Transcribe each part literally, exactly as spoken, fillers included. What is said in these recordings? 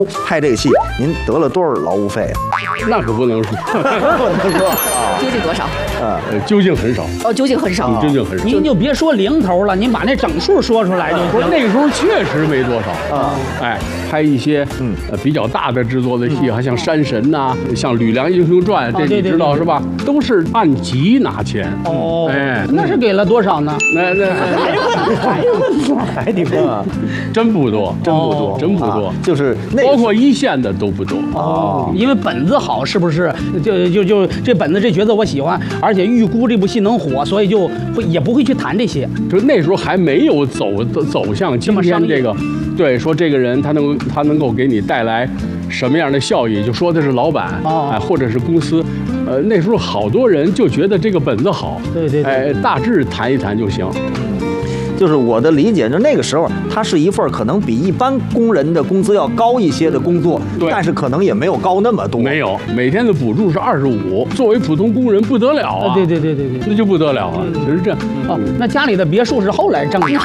拍这个戏，您得了多少劳务费啊？ 那可不能说， 不能说啊， 究竟多少？ 呃， 究竟很少， 哦，究竟很少。 究竟很少。 您就别说零头了，您把那整数说出来就行。 那个时候确实没多少啊。 哎，拍一些嗯呃比较大的制作的戏，还像《山神》呐，像《吕梁英雄传》，这你知道是吧？都是按集拿钱。 哦， 哎， 那是给了多少呢？ 那那还挺多， 真不多， 真不多， 真不多， 就是包括一线的都不多。 哦，因为本子好，是不是？就就就这本子这角色我喜欢，而且预估这部戏能火，所以就会也不会去谈这些。 就那时候还没有走走向今天这个，对，说这个人他能他能够给你带来什么样的效益，就说的是老板啊、哎，或者是公司。呃，那时候好多人就觉得这个本子好， 对对对， 哎，大致谈一谈就行。 就是我的理解，就那个时候，它是一份可能比一般工人的工资要高一些的工作，但是可能也没有高那么多。 没有，每天的补助是二十五，作为普通工人不得了啊！ 对对对对对， 那就不得了啊！就是这样啊。那家里的别墅是后来挣的。 人家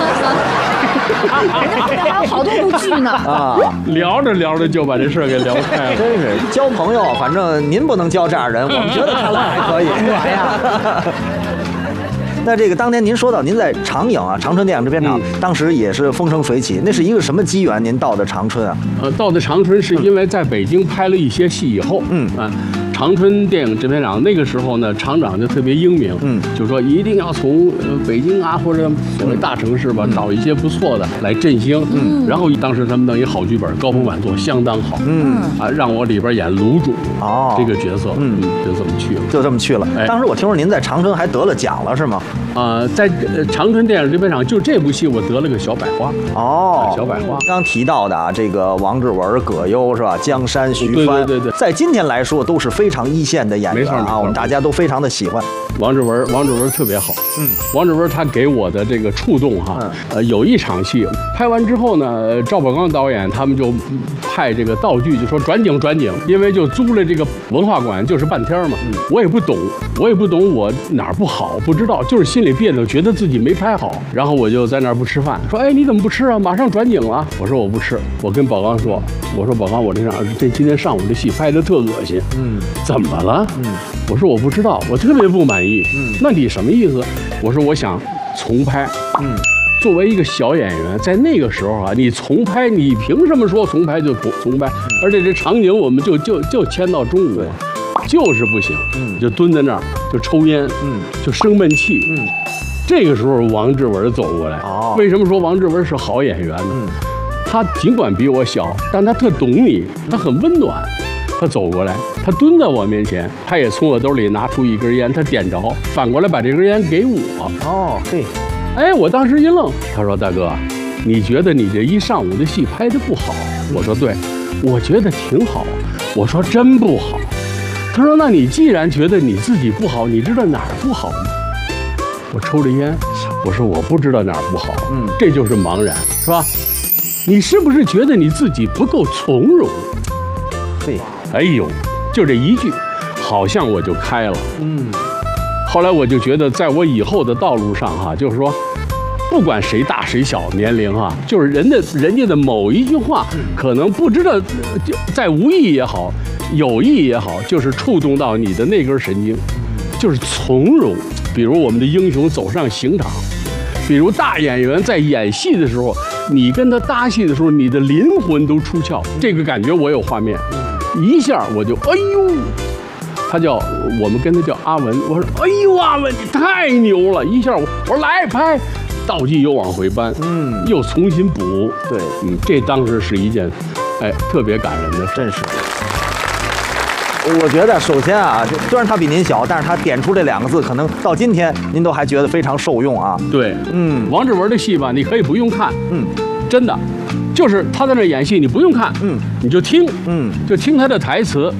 还有好多部剧呢啊！ 聊着聊着就把这事儿给聊开了， 真是交朋友，反正您不能交这样人，我们觉得看来还可以。 哎呀。 那这个当年您说到您在长影啊，长春电影制片厂，当时也是风生水起，那是一个什么机缘？您到的长春啊？ 呃，到的长春是因为在北京拍了一些戏以后，嗯啊，长春电影制片厂那个时候呢，厂长就特别英明，嗯，就说一定要从呃北京啊或者所谓大城市吧，找一些不错的来振兴，嗯，然后当时他们弄一好剧本，高朋满座，相当好，嗯啊，让我里边演卤煮哦这个角色，嗯，就这么去了， 就这么去了。当时我听说您在长春还得了奖了，是吗？ 呃，在长春电影制片厂，就这部戏我得了个小百花哦， 小百花。 刚提到的啊，这个王志文、葛优是吧？江山、徐帆， 对对对， 在今天来说都是非常一线的演员啊，我们大家都非常的喜欢。 王志文，王志文特别好，嗯，王志文他给我的这个触动哈，嗯、呃，有一场戏拍完之后呢，赵宝刚导演他们就派这个道具，就说转景转景，因为就租了这个文化馆，就是半天嘛，嗯、我也不懂，我也不懂我哪儿不好，不知道，就是心里别扭，觉得自己没拍好，然后我就在那儿不吃饭，说，哎，你怎么不吃啊？马上转景了。我说我不吃，我跟宝刚说，我说宝刚，我这场这今天上午的戏拍的特恶心，嗯，怎么了？嗯，我说我不知道，我特别不满意。嗯，那你什么意思？我说我想重拍。嗯，作为一个小演员，在那个时候啊，你重拍，你凭什么说重拍就重拍？而且这场景我们就就就签到中午，就是不行。嗯，就蹲在那儿就抽烟，嗯，就生闷气。嗯，这个时候王志文走过来。哦，为什么说王志文是好演员呢？嗯，他尽管比我小，但他特懂你，他很温暖。他走过来，他蹲在我面前，他也从我兜里拿出一根烟，他点着，反过来把这根烟给我。 哦，对， 哎，我当时一愣，他说：“大哥，你觉得你这一上午的戏拍得不好？”我说：“对，我觉得挺好。”我说：“真不好。”他说：“那你既然觉得你自己不好，你知道哪儿不好吗？”我抽着烟，我说：“我不知道哪儿不好。”嗯，这就是茫然，是吧？你是不是觉得你自己不够从容？ 对。 哎呦，就这一句，好像我就开了。嗯，后来我就觉得，在我以后的道路上哈、啊，就是说，不管谁大谁小年龄哈、啊，就是人的人家的某一句话，可能不知道，就在无意也好，有意也好，就是触动到你的那根神经，就是从容。比如我们的英雄走上刑场，比如大演员在演戏的时候，你跟他搭戏的时候，你的灵魂都出窍，这个感觉我有画面。一下我就哎呦，他叫我们跟他叫阿文，我说哎呦阿文你太牛了，一下我我说来拍，道具又往回搬，嗯，又重新补， 对， 嗯，这当时是一件哎特别感人的事， 真是。我觉得首先啊，虽然他比您小，但是他点出这两个字，可能到今天您都还觉得非常受用啊。 对，嗯，王志文的戏吧，你可以不用看，嗯，真的。就是他在那演戏，你不用看，嗯，你就听，嗯，就听他的台词，嗯，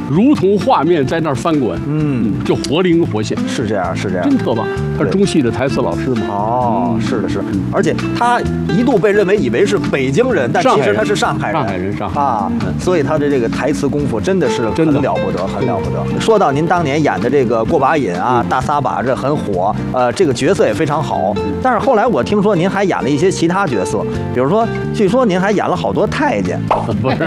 如同画面在那儿翻滚， 嗯， 就活灵活现， 是这样，是这样， 真特棒。他是中戏的台词老师嘛？ 哦，是的，是，而且他一度被认为以为是北京人，但其实他是上海人， 上海人，上海啊，所以他的这个台词功夫真的是很了不得，很了不得。说到您当年演的这个过把瘾啊，大撒把这很火，呃，这个角色也非常好。但是后来我听说您还演了一些其他角色，比如说，据说您还演了好多太监， 不是。